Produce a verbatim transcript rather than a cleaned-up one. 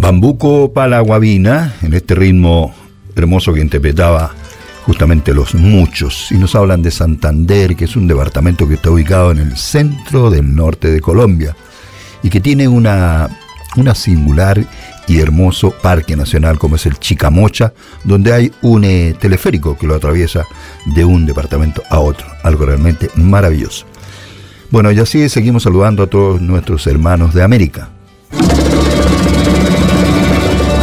Bambuco Palaguabina, en este ritmo hermoso que interpretaba justamente Los Muchos, y nos hablan de Santander, que es un departamento que está ubicado en el centro del norte de Colombia y que tiene una, una singular y hermoso parque nacional como es el Chicamocha, donde hay un eh, teleférico que lo atraviesa de un departamento a otro, algo realmente maravilloso. Bueno, y así seguimos saludando a todos nuestros hermanos de América.